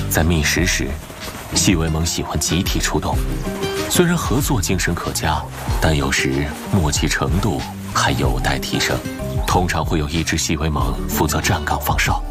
在觅食时，细尾猛喜欢集体出动，虽然合作精神可嘉，但有时默契程度还有待提升。通常会有一只细尾猛负责站岗放哨，